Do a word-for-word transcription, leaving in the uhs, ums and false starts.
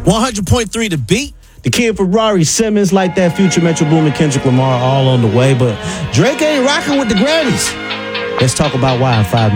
one hundred point three The Beat. The Kid Ferrari, Simmons, Like That, Future, Metro Boomin, Kendrick Lamar, all on the way. But Drake ain't rocking with the Grammys. Let's talk about why in five minutes.